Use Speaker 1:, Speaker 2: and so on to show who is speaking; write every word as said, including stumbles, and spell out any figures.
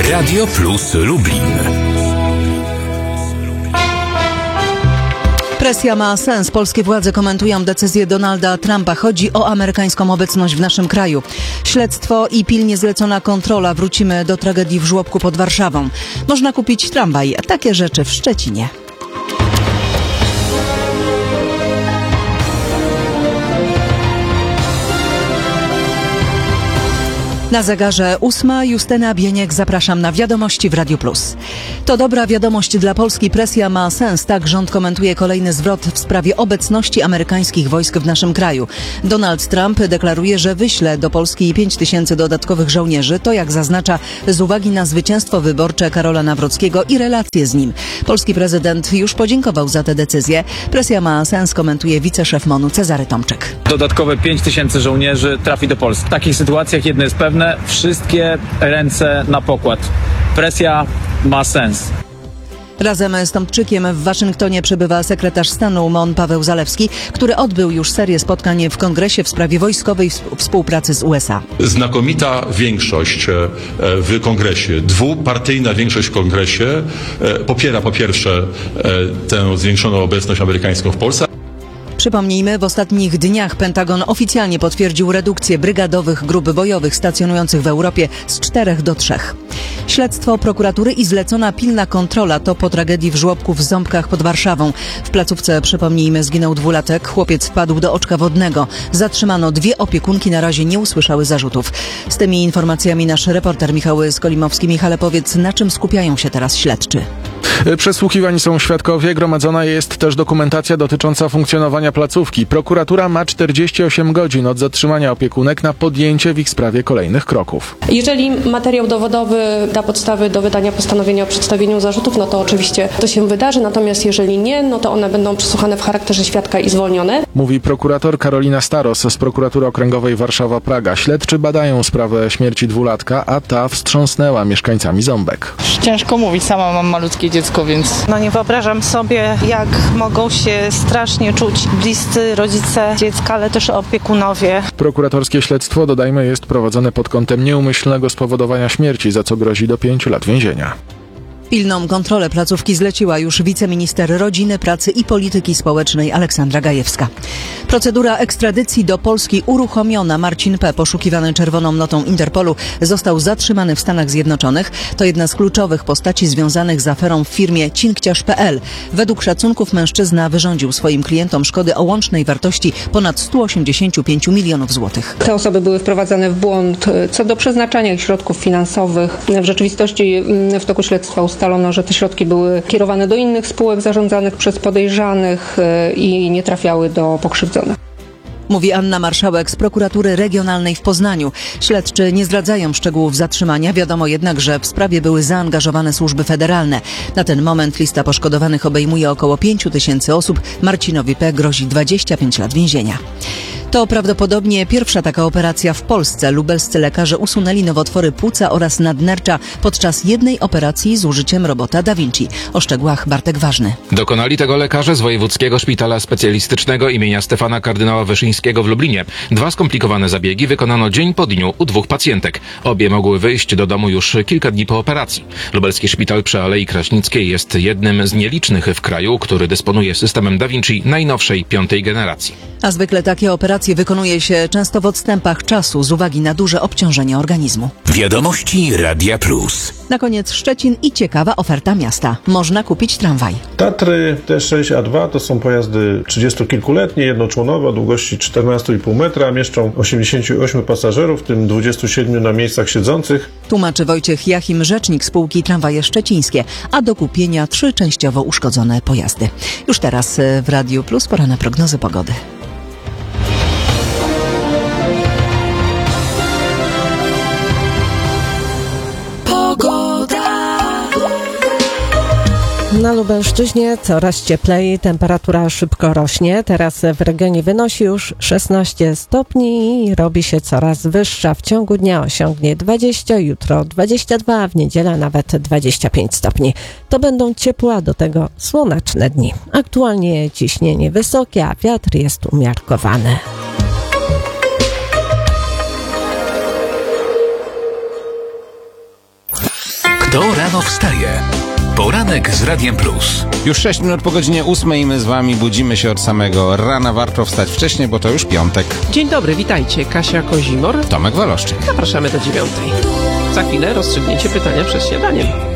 Speaker 1: Radio Plus Lublin.
Speaker 2: Presja ma sens. Polskie władze komentują decyzję Donalda Trumpa. Chodzi o amerykańską obecność w naszym kraju. Śledztwo i pilnie zlecona kontrola. Wrócimy do tragedii w żłobku pod Warszawą. Można kupić tramwaj. Takie rzeczy w Szczecinie. Na zegarze ósma. Justyna Bieniek, zapraszam na Wiadomości w Radiu Plus. To dobra wiadomość dla Polski. Presja ma sens. Tak rząd komentuje kolejny zwrot w sprawie obecności amerykańskich wojsk w naszym kraju. Donald Trump deklaruje, że wyśle do Polski pięć tysięcy dodatkowych żołnierzy. To, jak zaznacza, z uwagi na zwycięstwo wyborcze Karola Nawrockiego i relacje z nim. Polski prezydent już podziękował za tę decyzję. Presja ma sens, komentuje wiceszef MON-u Cezary Tomczyk.
Speaker 3: Dodatkowe pięć tysięcy żołnierzy trafi do Polski. W takich sytuacjach jedno jest pewne. Wszystkie ręce na pokład. Presja ma sens.
Speaker 2: Razem z Tomczykiem w Waszyngtonie przebywa sekretarz stanu MON Paweł Zalewski, który odbył już serię spotkań w Kongresie w sprawie wojskowej współpracy z U S A.
Speaker 4: Znakomita większość w Kongresie, dwupartyjna większość w Kongresie popiera po pierwsze tę zwiększoną obecność amerykańską w Polsce.
Speaker 2: Przypomnijmy, w ostatnich dniach Pentagon oficjalnie potwierdził redukcję brygadowych grup bojowych stacjonujących w Europie z czterech do trzech. Śledztwo prokuratury i zlecona pilna kontrola to po tragedii w żłobku w Ząbkach pod Warszawą. W placówce, przypomnijmy, zginął dwulatek. Chłopiec wpadł do oczka wodnego. Zatrzymano dwie opiekunki, na razie nie usłyszały zarzutów. Z tymi informacjami nasz reporter Michał Skolimowski. Michale, powiedz, na czym skupiają się teraz śledczy?
Speaker 5: Przesłuchiwani są świadkowie, gromadzona jest też dokumentacja dotycząca funkcjonowania placówki. Prokuratura ma czterdzieści osiem godzin od zatrzymania opiekunek na podjęcie w ich sprawie kolejnych kroków.
Speaker 6: Jeżeli materiał dowodowy da podstawy do wydania postanowienia o przedstawieniu zarzutów, no to oczywiście to się wydarzy, natomiast jeżeli nie, no to one będą przesłuchane w charakterze świadka i zwolnione.
Speaker 5: Mówi prokurator Karolina Staros z Prokuratury Okręgowej Warszawa-Praga. Śledczy badają sprawę śmierci dwulatka, a ta wstrząsnęła mieszkańcami Ząbek.
Speaker 7: Ciężko mówić, sama mam malutkie dziecko, więc...
Speaker 8: No nie wyobrażam sobie, jak mogą się strasznie czuć bliscy rodzice dziecka, ale też opiekunowie.
Speaker 5: Prokuratorskie śledztwo, dodajmy, jest prowadzone pod kątem nieumyślnego spowodowania śmierci, za co grozi do pięciu lat więzienia.
Speaker 2: Pilną kontrolę placówki zleciła już wiceminister Rodziny, Pracy i Polityki Społecznej Aleksandra Gajewska. Procedura ekstradycji do Polski uruchomiona. Marcin P., poszukiwany czerwoną notą Interpolu, został zatrzymany w Stanach Zjednoczonych. To jedna z kluczowych postaci związanych z aferą w firmie Cinkciarz kropka p l. Według szacunków mężczyzna wyrządził swoim klientom szkody o łącznej wartości ponad sto osiemdziesiąt pięć milionów złotych.
Speaker 9: Te osoby były wprowadzane w błąd co do przeznaczania ich środków finansowych. W rzeczywistości w toku śledztwa ustalono, że te środki były kierowane do innych spółek zarządzanych przez podejrzanych i nie trafiały do pokrzywdzonych.
Speaker 2: Mówi Anna Marszałek z Prokuratury Regionalnej w Poznaniu. Śledczy nie zdradzają szczegółów zatrzymania. Wiadomo jednak, że w sprawie były zaangażowane służby federalne. Na ten moment lista poszkodowanych obejmuje około pięciu tysięcy osób. Marcinowi P. grozi dwadzieścia pięć lat więzienia. To prawdopodobnie pierwsza taka operacja w Polsce. Lubelscy lekarze usunęli nowotwory płuca oraz nadnercza podczas jednej operacji z użyciem robota Da Vinci. O szczegółach Bartek Ważny.
Speaker 10: Dokonali tego lekarze z Wojewódzkiego Szpitala Specjalistycznego imienia Stefana Kardynała Wyszyńskiego w Lublinie. Dwa skomplikowane zabiegi wykonano dzień po dniu u dwóch pacjentek. Obie mogły wyjść do domu już kilka dni po operacji. Lubelski Szpital przy Alei Kraśnickiej jest jednym z nielicznych w kraju, który dysponuje systemem Da Vinci najnowszej, piątej generacji.
Speaker 2: A zwykle takie operacje wykonuje się często w odstępach czasu z uwagi na duże obciążenie organizmu.
Speaker 1: Wiadomości Radia Plus.
Speaker 2: Na koniec Szczecin i ciekawa oferta miasta. Można kupić tramwaj.
Speaker 11: Tatry T sześć A dwa to są pojazdy trzydziestokilkuletnie, jednoczłonowe o długości czternaście i pół metra, mieszczą osiemdziesięciu ośmiu pasażerów, w tym dwudziestu siedmiu na miejscach siedzących.
Speaker 2: Tłumaczy Wojciech Jachim, rzecznik spółki Tramwaje Szczecińskie, a do kupienia trzy częściowo uszkodzone pojazdy. Już teraz w Radiu Plus pora na prognozy pogody.
Speaker 12: Na Lubelszczyźnie coraz cieplej, temperatura szybko rośnie. Teraz w regionie wynosi już szesnaście stopni i robi się coraz wyższa. W ciągu dnia osiągnie dwadzieścia, jutro dwadzieścia dwa, a w niedzielę nawet dwadzieścia pięć stopni. To będą ciepłe, a do tego słoneczne dni. Aktualnie ciśnienie wysokie, a wiatr jest umiarkowany.
Speaker 1: Kto rano wstaje? Poranek z Radiem Plus.
Speaker 13: Już sześć minut po godzinie ósmej my z wami budzimy się od samego rana. Warto wstać wcześniej, bo to już piątek.
Speaker 14: Dzień dobry, witajcie. Kasia Kozimor.
Speaker 13: Tomek Waloszczyk.
Speaker 14: Zapraszamy do dziewiątej. Za chwilę rozstrzygnięcie pytania przed śniadaniem.